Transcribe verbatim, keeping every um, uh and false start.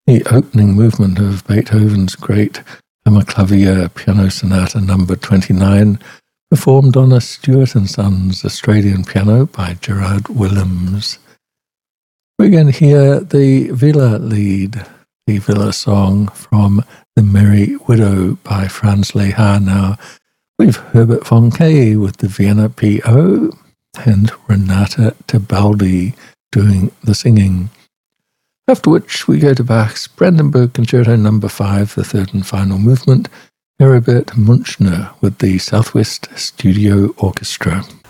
The opening movement of Beethoven's great Hammerklavier Piano Sonata number twenty-nine, performed on a Stewart and Sons Australian piano by Gerard Willems. We're going to hear the Villa Lied, the Villa song from The Merry Widow by Franz Lehár. Now, we've Herbert von Kay with the Vienna P O and Renata Tebaldi doing the singing. After which we go to Bach's Brandenburg Concerto number five, the third and final movement, Heribert Munchner with the Southwest Studio Orchestra.